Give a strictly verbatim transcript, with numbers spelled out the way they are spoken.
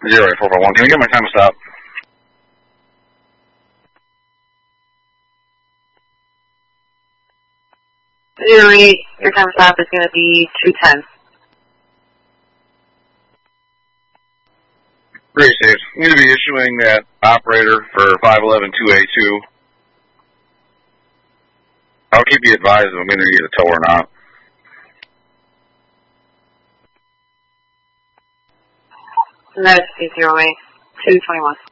Zero eight four four one. Can I get my time to stop? Zero eight. Your time to stop is going to be two ten. Great, Steve. I'm going to be issuing that operator for five eleven two eight two. I'll keep you advised if I'm going to need a tow or not. That's zero eight two twenty one.